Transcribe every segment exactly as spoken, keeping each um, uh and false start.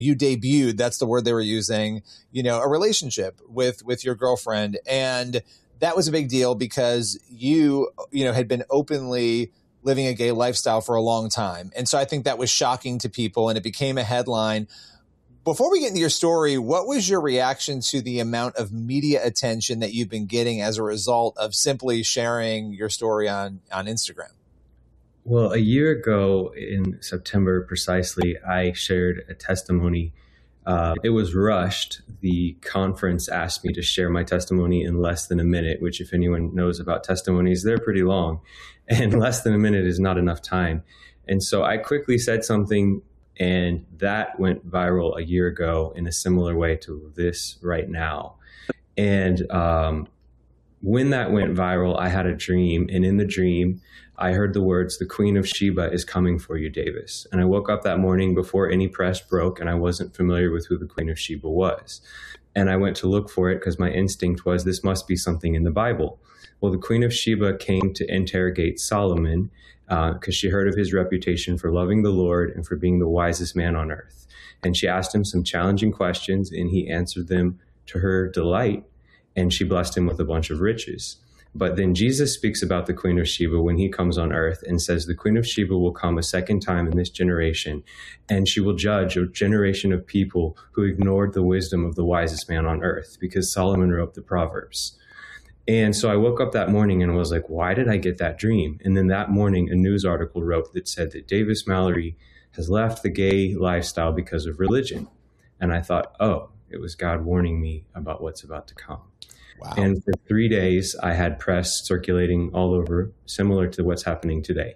you debuted, that's the word they were using, you know, a relationship with, with your girlfriend. And that was a big deal because you, you know, had been openly living a gay lifestyle for a long time. And so I think that was shocking to people and it became a headline. Before we get into your story, what was your reaction to the amount of media attention that you've been getting as a result of simply sharing your story on, on Instagram? Well, a year ago in September precisely, I shared a testimony. Uh, it was rushed. The conference asked me to share my testimony in less than a minute, which if anyone knows about testimonies, they're pretty long. And less than a minute is not enough time. And so I quickly said something, and that went viral a year ago in a similar way to this right now. And um, when that went viral, I had a dream. And in the dream, I heard the words, "The Queen of Sheba is coming for you, Davis." And I woke up that morning before any press broke, and I wasn't familiar with who the Queen of Sheba was. And I went to look for it because my instinct was this must be something in the Bible. Well, the Queen of Sheba came to interrogate Solomon because uh, she heard of his reputation for loving the Lord and for being the wisest man on earth. And she asked him some challenging questions, and he answered them to her delight, and she blessed him with a bunch of riches. But then Jesus speaks about the Queen of Sheba when he comes on earth and says the Queen of Sheba will come a second time in this generation, and she will judge a generation of people who ignored the wisdom of the wisest man on earth, because Solomon wrote the Proverbs. And so I woke up that morning and was like, why did I get that dream? And then that morning, a news article wrote that said that Davis Mallory has left the gay lifestyle because of religion. And I thought, oh, it was God warning me about what's about to come. Wow. And for three days, I had press circulating all over, similar to what's happening today.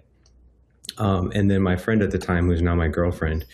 Um, and then my friend at the time, who's now my girlfriend,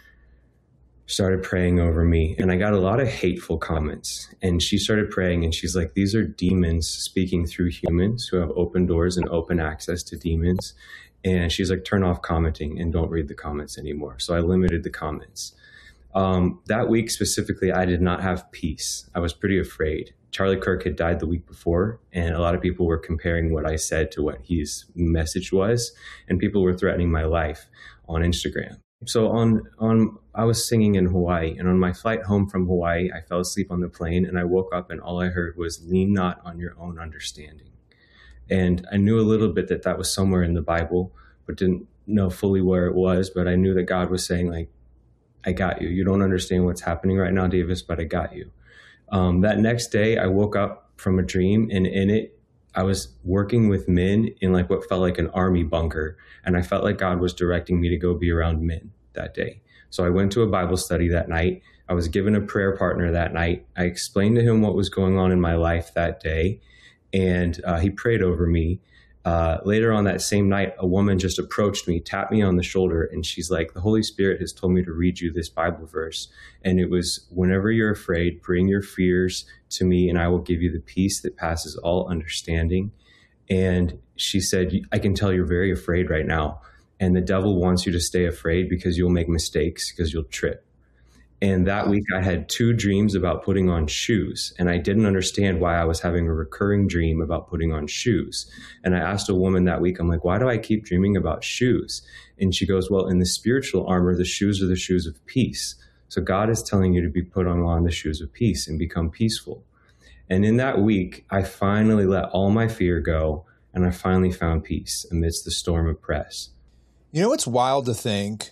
started praying over me. And I got a lot of hateful comments. And she started praying, and she's like, these are demons speaking through humans who have open doors and open access to demons. And she's like, turn off commenting and don't read the comments anymore. So I limited the comments. Um, that week specifically, I did not have peace. I was pretty afraid. Charlie Kirk had died the week before, and a lot of people were comparing what I said to what his message was, and people were threatening my life on Instagram. So on, on, I was singing in Hawaii, and on my flight home from Hawaii, I fell asleep on the plane, and I woke up, and all I heard was, "Lean not on your own understanding." And I knew a little bit that that was somewhere in the Bible, but didn't know fully where it was. But I knew that God was saying, like, I got you. You don't understand what's happening right now, Davis, but I got you. Um, that next day, I woke up from a dream, and in it, I was working with men in like what felt like an army bunker. And I felt like God was directing me to go be around men that day. So I went to a Bible study that night. I was given a prayer partner that night. I explained to him what was going on in my life that day, and uh, he prayed over me. Uh, later on that same night, a woman just approached me, tapped me on the shoulder, and she's like, the Holy Spirit has told me to read you this Bible verse. And it was, whenever you're afraid, bring your fears to me, and I will give you the peace that passes all understanding. And she said, I can tell you're very afraid right now. And the devil wants you to stay afraid because you'll make mistakes, because you'll trip. And that week I had two dreams about putting on shoes, and I didn't understand why I was having a recurring dream about putting on shoes. And I asked a woman that week, I'm like, why do I keep dreaming about shoes? And she goes, well, in the spiritual armor, the shoes are the shoes of peace. So God is telling you to be put on the shoes of peace and become peaceful. And in that week, I finally let all my fear go, and I finally found peace amidst the storm of press. You know, it's wild to think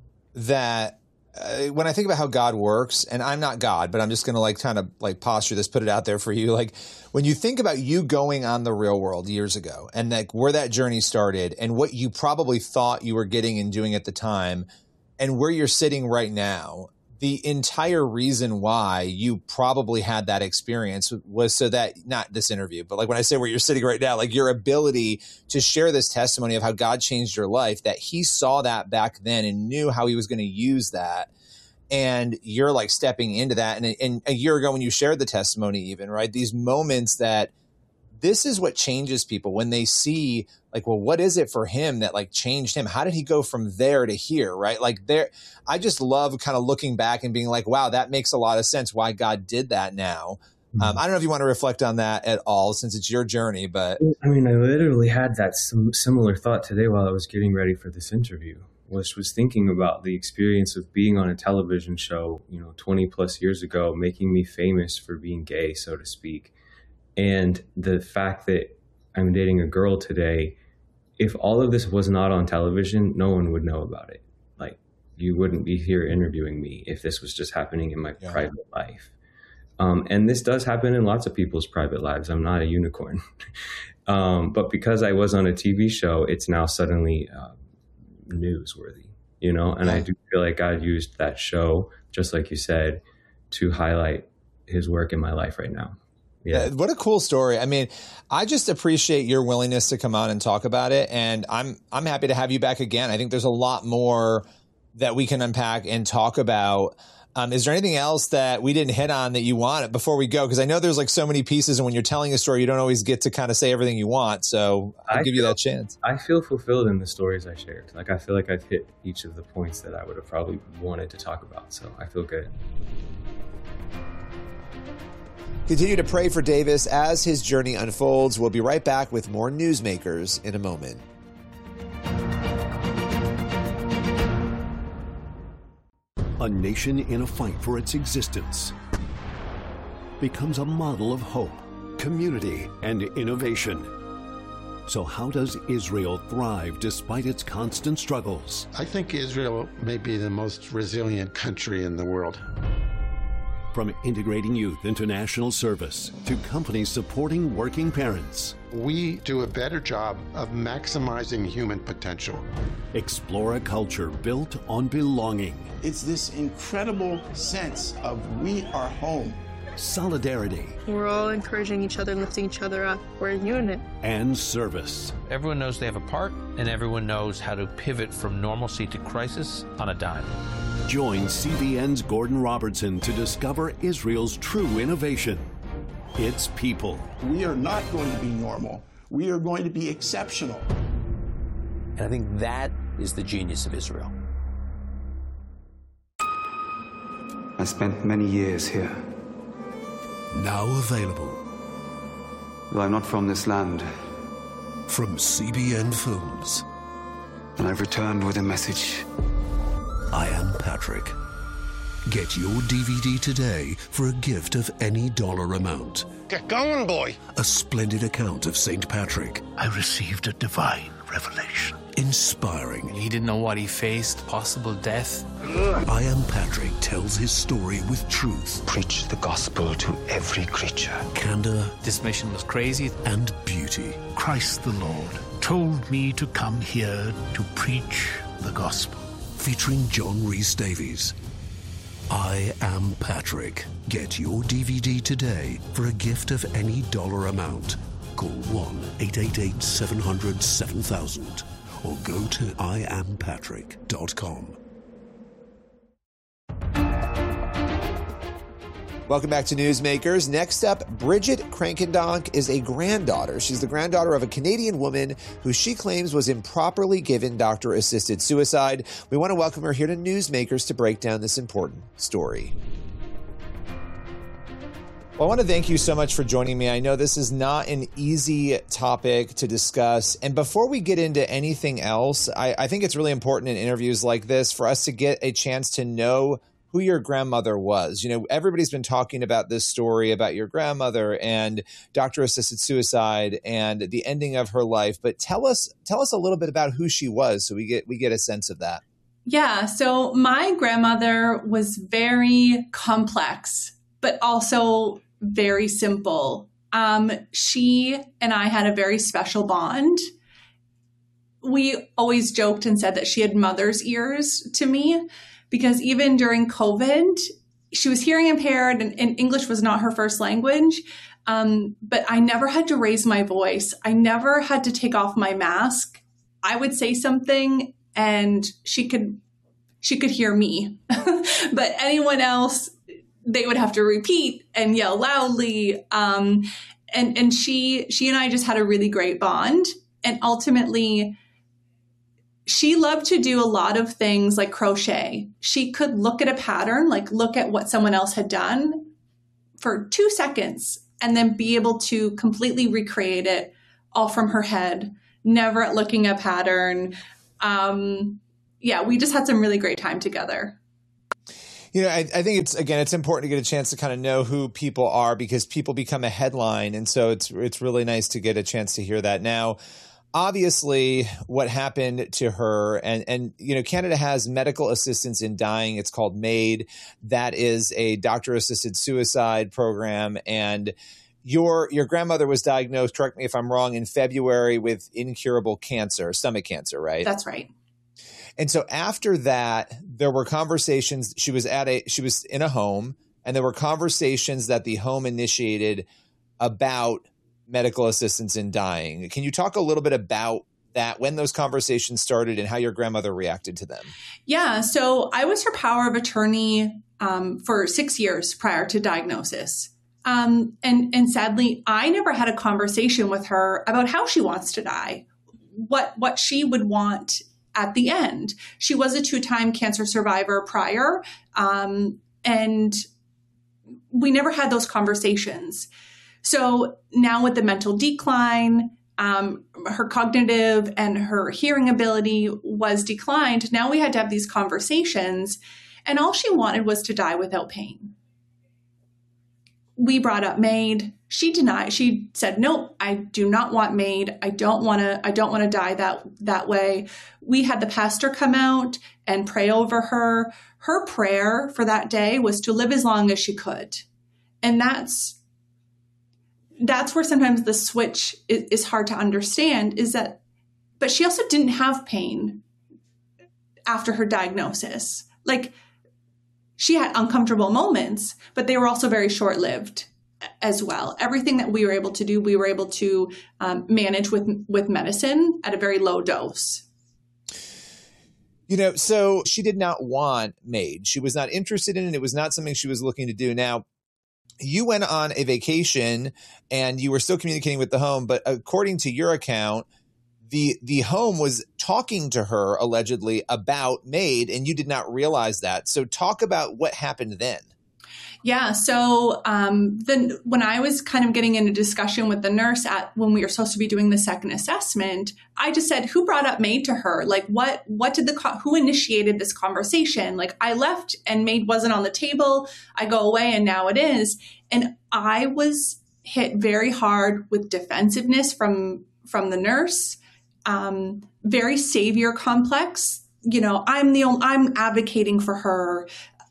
that Uh, when I think about how God works, and I'm not God, but I'm just going to like kind of like posture this, put it out there for you. Like when you think about you going on the real world years ago and like where that journey started and what you probably thought you were getting and doing at the time and where you're sitting right now, the entire reason why you probably had that experience was so that, not this interview, but like when I say where you're sitting right now, like your ability to share this testimony of how God changed your life, that he saw that back then and knew how he was going to use that. And you're like stepping into that. And, and a year ago when you shared the testimony even, right, these moments that this is what changes people when they see like, well, what is it for him that like changed him? How did he go from there to here? Right. Like there, I just love kind of looking back and being like, wow, that makes a lot of sense why God did that now. Mm-hmm. Um, I don't know if you want to reflect on that at all since it's your journey, but I mean, I literally had that sim- similar thought today while I was getting ready for this interview. was was thinking about the experience of being on a television show, you know, twenty plus years ago, making me famous for being gay, so to speak. And the fact that I'm dating a girl today, if all of this was not on television, no one would know about it. Like, you wouldn't be here interviewing me if this was just happening in my yeah. private life. Um, and this does happen in lots of people's private lives. I'm not a unicorn. um, but because I was on a T V show, it's now suddenly uh, newsworthy, you know? And yeah. I do feel like God used that show, just like you said, to highlight his work in my life right now. Yeah. What a cool story. I mean, I just appreciate your willingness to come on and talk about it. And I'm I'm happy to have you back again. I think there's a lot more that we can unpack and talk about. Um, is there anything else that we didn't hit on that you want before we go? Because I know there's like so many pieces, and when you're telling a story, you don't always get to kind of say everything you want. So I'll I give feel, you that chance. I feel fulfilled in the stories I shared. Like, I feel like I've hit each of the points that I would have probably wanted to talk about. So I feel good. Continue to pray for Davis as his journey unfolds. We'll be right back with more Newsmakers in a moment. A nation in a fight for its existence becomes a model of hope, community, and innovation. So how does Israel thrive despite its constant struggles? I think Israel may be the most resilient country in the world. From integrating youth into national service to companies supporting working parents, we do a better job of maximizing human potential. Explore a culture built on belonging. It's this incredible sense of we are home. Solidarity. We're all encouraging each other, lifting each other up. We're a unit. And service. Everyone knows they have a part, and everyone knows how to pivot from normalcy to crisis on a dime. Join C B N's Gordon Robertson to discover Israel's true innovation. Its people. We are not going to be normal. We are going to be exceptional. And I think that is the genius of Israel. I spent many years here. Now available. Though I'm not from this land. From C B N Films. And I've returned with a message. I Am Patrick. Get your D V D today for a gift of any dollar amount. Get going, boy. A splendid account of Saint Patrick. I received a divine revelation. Inspiring. He didn't know what he faced, possible death. I Am Patrick tells his story with truth. Preach the gospel to every creature. Candor. This mission was crazy. And beauty. Christ the Lord told me to come here to preach the gospel. Featuring John Rhys Davies. I Am Patrick. Get your D V D today for a gift of any dollar amount. Call one eight eight eight seven hundred seven thousand or go to I am patrick dot com. Welcome back to Newsmakers. Next up, Bridget Krankendonk is a granddaughter. She's the granddaughter of a Canadian woman who she claims was improperly given doctor-assisted suicide. We want to welcome her here to Newsmakers to break down this important story. Well, I want to thank you so much for joining me. I know this is not an easy topic to discuss. And before we get into anything else, I, I think it's really important in interviews like this for us to get a chance to know who your grandmother was. You know, everybody's been talking about this story about your grandmother and doctor-assisted suicide and the ending of her life. But tell us, tell us a little bit about who she was, so we get we get a sense of that. Yeah. So my grandmother was very complex, but also very simple. Um, she and I had a very special bond. We always joked and said that she had mother's ears to me, because even during COVID, she was hearing impaired and, and English was not her first language. Um, but I never had to raise my voice. I never had to take off my mask. I would say something and she could, she could hear me, but anyone else, they would have to repeat and yell loudly. Um, and, and she, she and I just had a really great bond. And ultimately, she loved to do a lot of things like crochet. She could look at a pattern, like look at what someone else had done for two seconds and then be able to completely recreate it all from her head, never at looking at pattern. Um, yeah, we just had some really great time together. You know, I, I think it's, again, it's important to get a chance to kind of know who people are because people become a headline. And so it's, it's really nice to get a chance to hear that. Now, obviously what happened to her and, and, you know, Canada has medical assistance in dying. It's called MAID. That is a doctor assisted suicide program. And your, your grandmother was diagnosed, correct me if I'm wrong, in February with incurable cancer, stomach cancer, right? That's right. And so after that, there were conversations. She was at a, she was in a home, and there were conversations that the home initiated about medical assistance in dying. Can you talk a little bit about that, when those conversations started and how your grandmother reacted to them? Yeah. So I was her power of attorney um, for six years prior to diagnosis. Um, and, and sadly, I never had a conversation with her about how she wants to die, what, what she would want at the end. She was a two-time cancer survivor prior, um, and we never had those conversations. So now with the mental decline, um, her cognitive and her hearing ability was declined. Now we had to have these conversations, and all she wanted was to die without pain. We brought up MAID. She denied. She said, "No, I do not want MAID. I don't want to. I don't want to die that that way." We had the pastor come out and pray over her. Her prayer for that day was to live as long as she could, and that's that's where sometimes the switch is, is hard to understand. Is that, but she also didn't have pain after her diagnosis. Like, she had uncomfortable moments, but they were also very short-lived as well. Everything that we were able to do, we were able to um, manage with with medicine at a very low dose. You know, so she did not want MAID. She was not interested in it. It was not something she was looking to do. Now, you went on a vacation and you were still communicating with the home, but according to your account, the the home was talking to her allegedly about MAID, and you did not realize that. So talk about what happened then. Yeah. So um, then when I was kind of getting into discussion with the nurse at when we were supposed to be doing the second assessment, I just said, who brought up MAID to her? Like, what, what did the, who initiated this conversation? Like, I left and MAID wasn't on the table. I go away and now it is. And I was hit very hard with defensiveness from, from the nurse, um, very savior complex. You know, I'm the only, I'm advocating for her.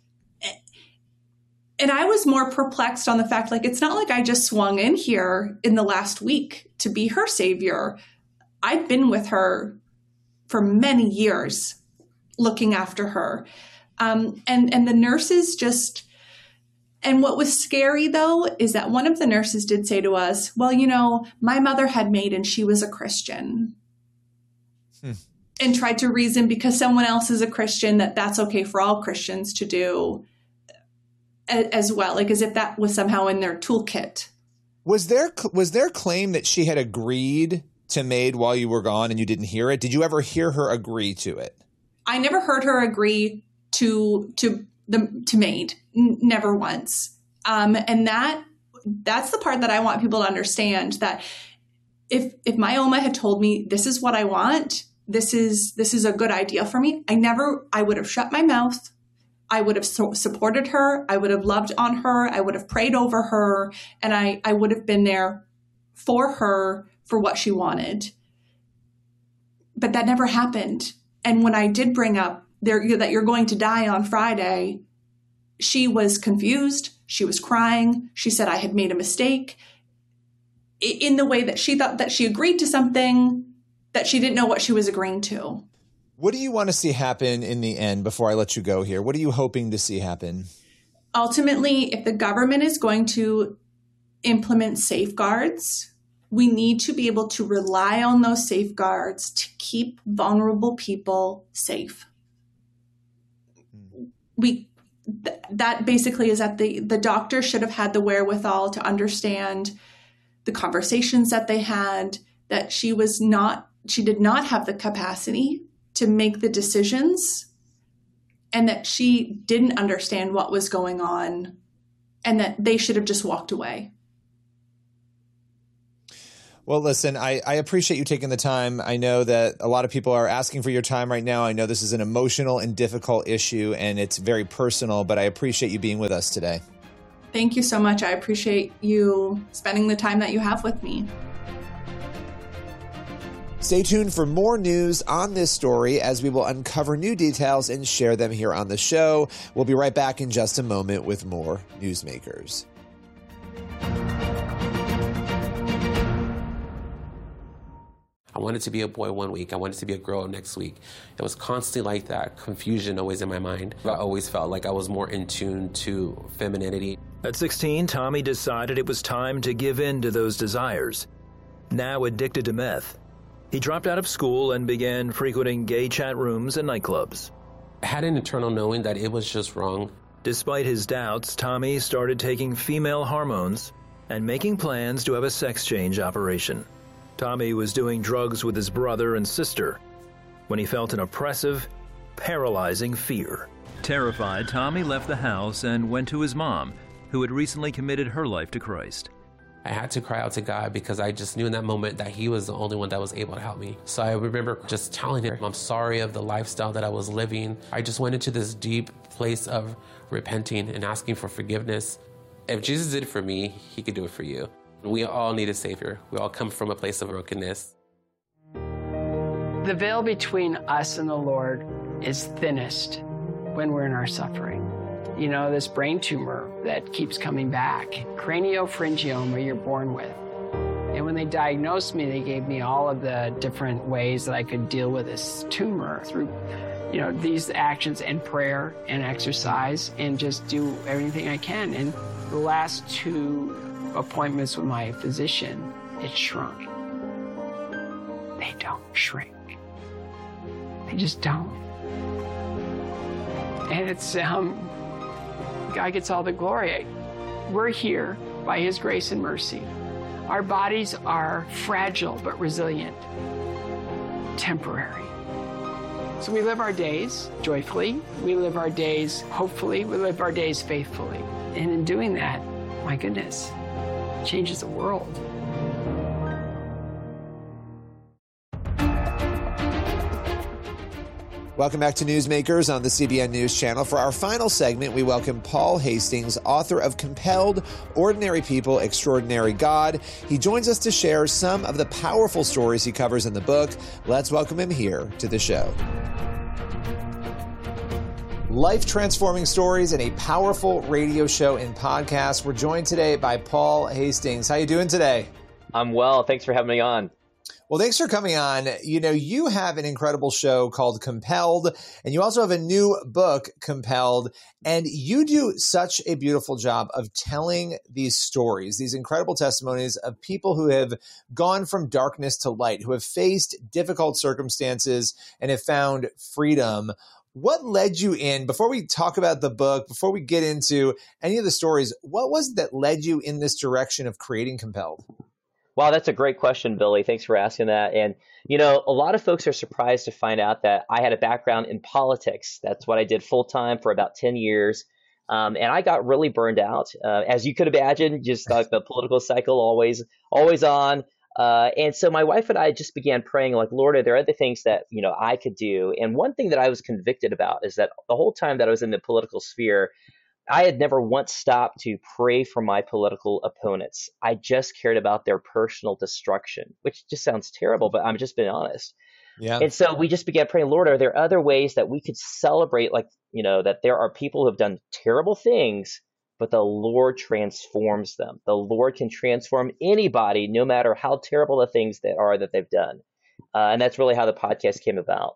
And I was more perplexed on the fact, like, it's not like I just swung in here in the last week to be her savior. I'd been with her for many years looking after her. Um, and, and the nurses just, and what was scary though, is that one of the nurses did say to us, well, you know, my mother had MAID and she was a Christian. Hmm. And tried to reason because someone else is a Christian that that's okay for all Christians to do as well, like as if that was somehow in their toolkit. Was there was there claim that she had agreed to MAID while you were gone and you didn't hear it? Did you ever hear her agree to it? I never heard her agree to to the to MAID, N- never once. Um, and that that's the part that I want people to understand, that if if my Oma had told me this is what I want, this is this is a good idea for me, I never I would have shut my mouth. I would have so supported her. I would have loved on her. I would have prayed over her. And I, I would have been there for her for what she wanted. But that never happened. And when I did bring up there, that you're going to die on Friday, she was confused. She was crying. She said I had made a mistake in the way that she thought that she agreed to something that she didn't know what she was agreeing to. What do you want to see happen in the end before I let you go here? What are you hoping to see happen? Ultimately, if the government is going to implement safeguards, we need to be able to rely on those safeguards to keep vulnerable people safe. We th- that basically is that the, the doctor should have had the wherewithal to understand the conversations that they had, that she was not, she did not have the capacity to make the decisions, and that she didn't understand what was going on, and that they should have just walked away. Well, listen, I, I appreciate you taking the time. I know that a lot of people are asking for your time right now. I know this is an emotional and difficult issue, and it's very personal, but I appreciate you being with us today. Thank you so much. I appreciate you spending the time that you have with me. Stay tuned for more news on this story as we will uncover new details and share them here on the show. We'll be right back in just a moment with more Newsmakers. I wanted to be a boy one week. I wanted to be a girl next week. It was constantly like that, confusion always in my mind. I always felt like I was more in tune to femininity. At sixteen, Tommy decided it was time to give in to those desires. Now addicted to meth, he dropped out of school and began frequenting gay chat rooms and nightclubs. I had an internal knowing that it was just wrong. Despite his doubts, Tommy started taking female hormones and making plans to have a sex change operation. Tommy was doing drugs with his brother and sister when he felt an oppressive, paralyzing fear. Terrified, Tommy left the house and went to his mom, who had recently committed her life to Christ. I had to cry out to God because I just knew in that moment that he was the only one that was able to help me. So I remember just telling her, I'm sorry of the lifestyle that I was living. I just went into this deep place of repenting and asking for forgiveness. If Jesus did it for me, he could do it for you. We all need a Savior. We all come from a place of brokenness. The veil between us and the Lord is thinnest when we're in our suffering. You know, this brain tumor that keeps coming back, craniopharyngioma you're born with. And when they diagnosed me, they gave me all of the different ways that I could deal with this tumor through, you know, these actions and prayer and exercise and just do everything I can. And the last two appointments with my physician, it shrunk. They don't shrink. They just don't. And it's, um, God gets all the glory. We're here by his grace and mercy. Our bodies are fragile but resilient, temporary. So we live our days joyfully. We live our days hopefully. We live our days faithfully. And in doing that, my goodness, it changes the world. Welcome back to Newsmakers on the C B N News Channel. For our final segment, we welcome Paul Hastings, author of Compelled, Ordinary People, Extraordinary God. He joins us to share some of the powerful stories he covers in the book. Let's welcome him here to the show. Life-transforming stories and a powerful radio show and podcast. We're joined today by Paul Hastings. How you doing today? I'm well. Thanks for having me on. Well, thanks for coming on. You know, you have an incredible show called Compelled, and you also have a new book, Compelled, and you do such a beautiful job of telling these stories, these incredible testimonies of people who have gone from darkness to light, who have faced difficult circumstances and have found freedom. What led you in, before we talk about the book, before we get into any of the stories, what was it that led you in this direction of creating Compelled? Wow, that's a great question, Billy. Thanks for asking that. And, you know, a lot of folks are surprised to find out that I had a background in politics. That's what I did full time for about ten years. Um, and I got really burned out. Uh, as you could imagine, just like the political cycle, always, always on. Uh, and so my wife and I just began praying, like, Lord, are there other things that, you know, I could do? And one thing that I was convicted about is that the whole time that I was in the political sphere, I had never once stopped to pray for my political opponents. I just cared about their personal destruction, which just sounds terrible, but I'm just being honest. Yeah. And so we just began praying, Lord, are there other ways that we could celebrate, like, you know, that there are people who have done terrible things, but the Lord transforms them. The Lord can transform anybody, no matter how terrible the things that are that they've done. Uh, and that's really how the podcast came about.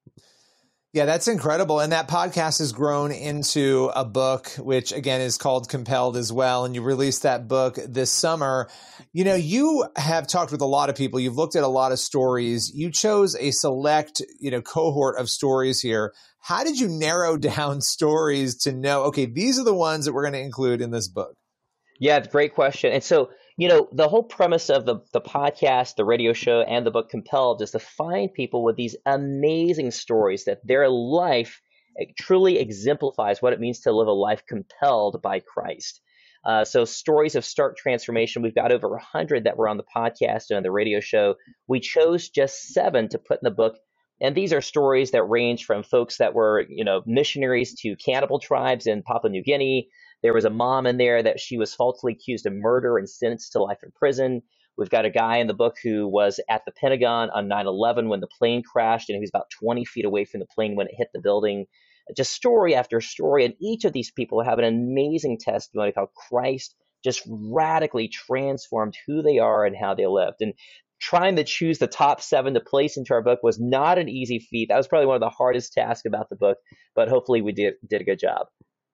Yeah, that's incredible. And that podcast has grown into a book, which again is called Compelled as well. And you released that book this summer. You know, you have talked with a lot of people. You've looked at a lot of stories. You chose a select, you know, cohort of stories here. How did you narrow down stories to know, okay, these are the ones that we're going to include in this book? Yeah, it's a great question. And so, you know, the whole premise of the, the podcast, the radio show, and the book Compelled is to find people with these amazing stories that their life truly exemplifies what it means to live a life compelled by Christ. Uh, so stories of stark transformation. We've got over one hundred that were on the podcast and on the radio show. We chose just seven to put in the book. And these are stories that range from folks that were, you know, missionaries to cannibal tribes in Papua New Guinea. There was a mom in there that she was falsely accused of murder and sentenced to life in prison. We've got a guy in the book who was at the Pentagon on nine eleven when the plane crashed, and he was about twenty feet away from the plane when it hit the building. Just story after story. And each of these people have an amazing testimony of how Christ just radically transformed who they are and how they lived. And trying to choose the top seven to place into our book was not an easy feat. That was probably one of the hardest tasks about the book, but hopefully we did did a good job.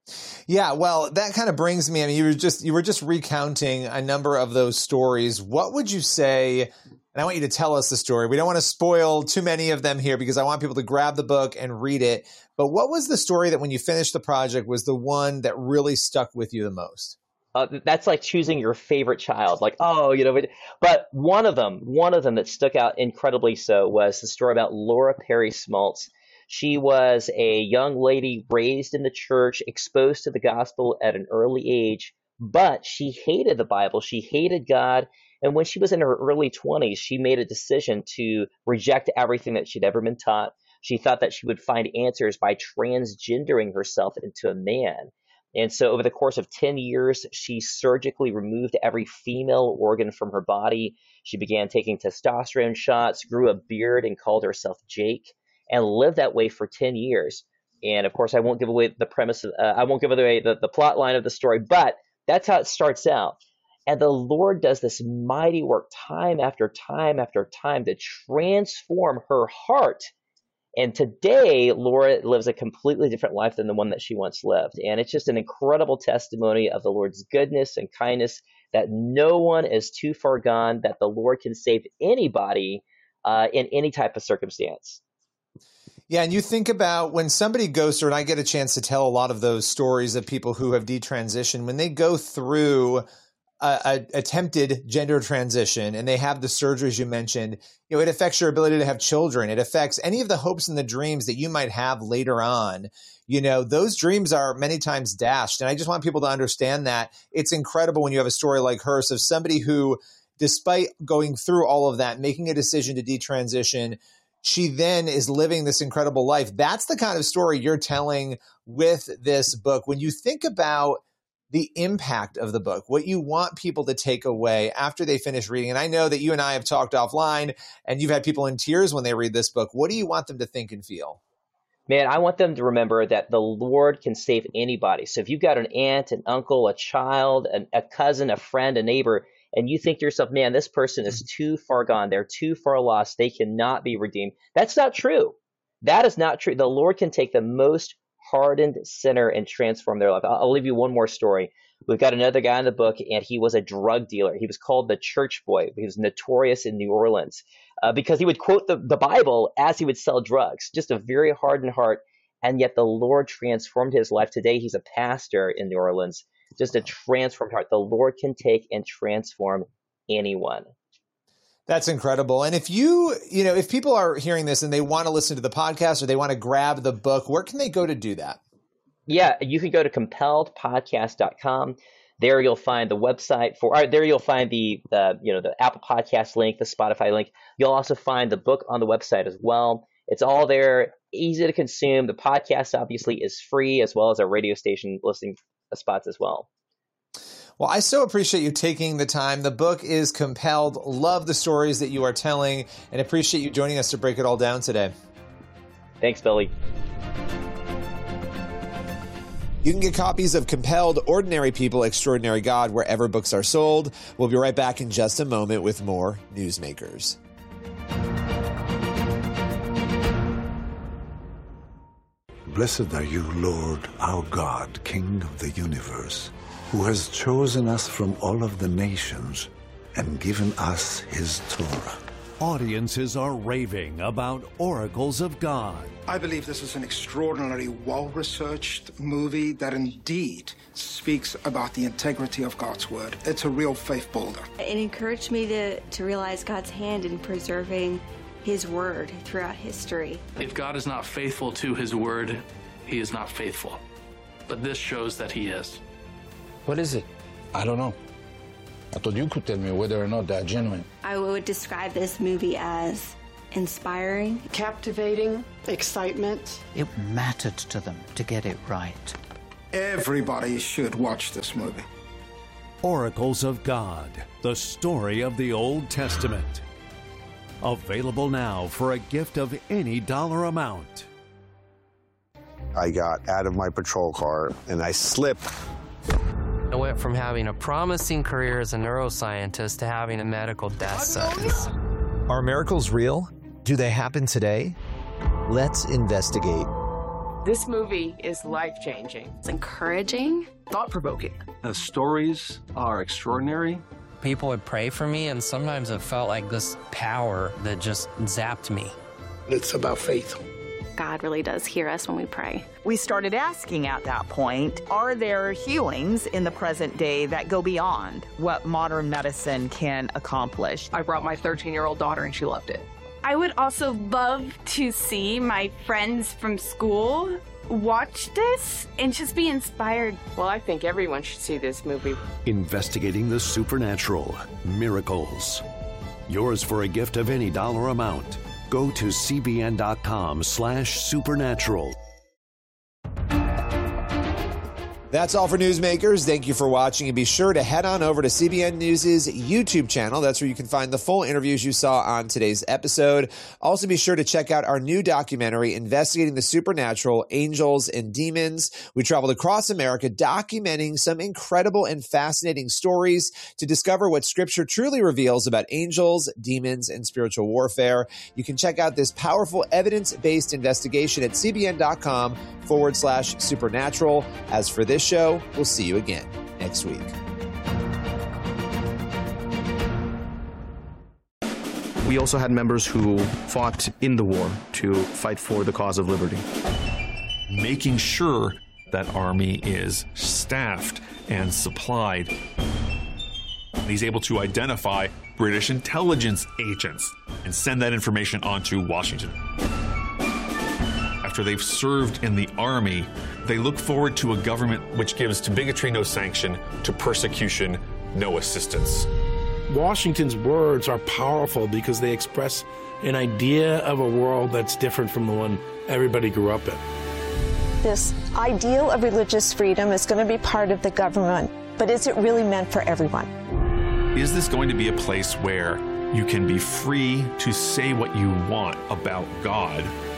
Yeah, well, that kind of brings me, I mean, you were just you were just recounting a number of those stories. What would you say, and I want you to tell us the story. We don't want to spoil too many of them here because I want people to grab the book and read it. But what was the story that when you finished the project was the one that really stuck with you the most? Uh, that's like choosing your favorite child. Like, oh, you know, but, but one of them, one of them that stuck out incredibly so was the story about Laura Perry Smaltz. She was a young lady raised in the church, exposed to the gospel at an early age, but she hated the Bible. She hated God. And when she was in her early twenties, she made a decision to reject everything that she'd ever been taught. She thought that she would find answers by transgendering herself into a man. And so over the course of ten years, she surgically removed every female organ from her body. She began taking testosterone shots, grew a beard, and called herself Jake, and lived that way for ten years. And of course, I won't give away the premise, of, uh, I won't give away the, the plot line of the story, but that's how it starts out. And the Lord does this mighty work time after time after time to transform her heart. And today, Laura lives a completely different life than the one that she once lived. And it's just an incredible testimony of the Lord's goodness and kindness, that no one is too far gone, that the Lord can save anybody uh, in any type of circumstance. Yeah, and you think about when somebody goes through, and I get a chance to tell a lot of those stories of people who have detransitioned, when they go through a, a attempted gender transition and they have the surgeries you mentioned, you know, it affects your ability to have children. It affects any of the hopes and the dreams that you might have later on. You know, those dreams are many times dashed. And I just want people to understand that it's incredible when you have a story like hers of somebody who, despite going through all of that, making a decision to detransition, she then is living this incredible life. That's the kind of story you're telling with this book. When you think about the impact of the book, what you want people to take away after they finish reading, and I know that you and I have talked offline and you've had people in tears when they read this book. What do you want them to think and feel? Man, I want them to remember that the Lord can save anybody. So if you've got an aunt, an uncle, a child, an, a cousin, a friend, a neighbor, and you think to yourself, man, this person is too far gone, they're too far lost, they cannot be redeemed. That's not true. That is not true. The Lord can take the most hardened sinner and transform their life. I'll, I'll leave you one more story. We've got another guy in the book, and he was a drug dealer. He was called the Church Boy. He was notorious in New Orleans uh, because he would quote the, the Bible as he would sell drugs. Just a very hardened heart, and yet the Lord transformed his life. Today, he's a pastor in New Orleans. Just a transformed heart. The Lord can take and transform anyone. That's incredible. And if you, you know, if people are hearing this and they want to listen to the podcast or they want to grab the book, where can they go to do that? Yeah, you can go to compelled podcast dot com. There you'll find the website for, or there you'll find the, the, you know, the Apple Podcast link, the Spotify link. You'll also find the book on the website as well. It's all there, easy to consume. The podcast obviously is free, as well as our radio station listening spots as well. Well, I so appreciate you taking the time. The book is Compelled. Love the stories that you are telling, and appreciate you joining us to break it all down today. Thanks, Billy. You can get copies of Compelled, Ordinary People, Extraordinary God wherever books are sold. We'll be right back in just a moment with more Newsmakers. Blessed are you, Lord, our God, King of the universe, who has chosen us from all of the nations and given us his Torah. Audiences are raving about Oracles of God. I believe this is an extraordinarily well-researched movie that indeed speaks about the integrity of God's word. It's a real faith builder. It encouraged me to, to realize God's hand in preserving his word throughout history. If God is not faithful to his word, he is not faithful. But this shows that he is. What is it? I don't know. I thought you could tell me whether or not they're genuine. I would describe this movie as inspiring, captivating, excitement. It mattered to them to get it right. Everybody should watch this movie. Oracles of God, the story of the Old Testament. Available now for a gift of any dollar amount. I got out of my patrol car and I slipped. I went from having a promising career as a neuroscientist to having a medical death sentence. Are miracles real? Do they happen today? Let's investigate. This movie is life-changing. It's encouraging, thought-provoking. The stories are extraordinary. People would pray for me, and sometimes it felt like this power that just zapped me. It's about faith. God really does hear us when we pray. We started asking at that point, are there healings in the present day that go beyond what modern medicine can accomplish? I brought my thirteen-year-old daughter, and she loved it. I would also love to see my friends from school watch this and just be inspired. Well, I think everyone should see this movie. Investigating the supernatural, miracles. Yours for a gift of any dollar amount. Go to cbn.com slash supernatural. That's all for Newsmakers. Thank you for watching, and be sure to head on over to C B N News' YouTube channel. That's where you can find the full interviews you saw on today's episode. Also, be sure to check out our new documentary, Investigating the Supernatural, Angels and Demons. We traveled across America documenting some incredible and fascinating stories to discover what Scripture truly reveals about angels, demons, and spiritual warfare. You can check out this powerful evidence-based investigation at cbn.com forward slash supernatural. As for this show, we'll see you again next week. We also had members who fought in the war to fight for the cause of liberty. Making sure that army is staffed and supplied. He's able to identify British intelligence agents and send that information on to Washington. After they've served in the army, they look forward to a government which gives to bigotry no sanction, to persecution no assistance. Washington's words are powerful because they express an idea of a world that's different from the one everybody grew up in. This ideal of religious freedom is going to be part of the government, but is it really meant for everyone? Is this going to be a place where you can be free to say what you want about God